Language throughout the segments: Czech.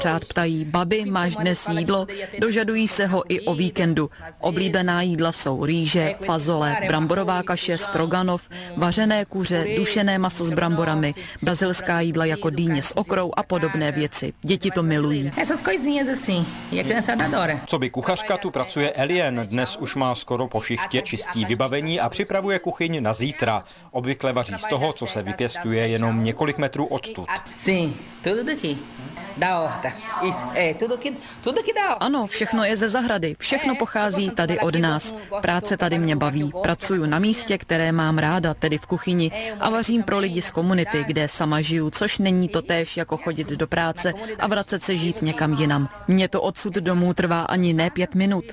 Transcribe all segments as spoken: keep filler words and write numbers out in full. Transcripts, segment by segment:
Přát ptají, babi, máš dnes jídlo? Dožadují se ho i o víkendu. Oblíbená jídla jsou rýže, fazole, bramborová kaše, stroganov, vařené kuře, dušené maso s bramborami, brazilská jídla jako dýně s okrou a podobné věci. Děti to milují. Coby kuchařka tu pracuje Elien. Dnes už má skoro po šichtě, čistí vybavení a připravuje kuchyň na zítra. Obvykle vaří z toho, co se vypěstuje jenom několik metrů odtud. Ano, všechno je ze zahrady, všechno pochází tady od nás. Práce tady mě baví. Pracuju na místě, které mám ráda, tedy v kuchyni, a vařím pro lidi z komunity, kde sama žiju, což není totéž jako chodit do práce a vracet se žít někam jinam. Mně to odsud domů trvá ani ne pět minut.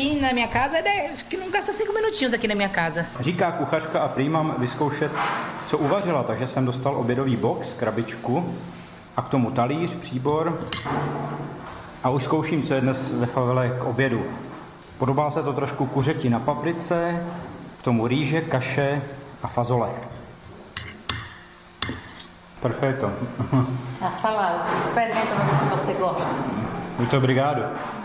Říká kuchařka a prý mám vyzkoušet, co uvařila, takže jsem dostal obědový box, krabičku a k tomu talíř, příbor a už zkouším, co je dnes ve favele k obědu. Podobá se to trošku kuřeti na paprice, k tomu rýže, kaše a fazole. Perfetto. A salada, experimenta pra ver se você gosta. Muito obrigado.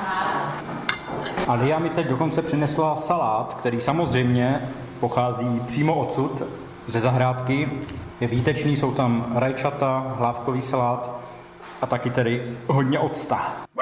A Lia mi teď dokonce přinesla salát, který samozřejmě pochází přímo odsud, ze zahrádky. Je výtečný, jsou tam rajčata, hlávkový salát a taky tedy hodně octa.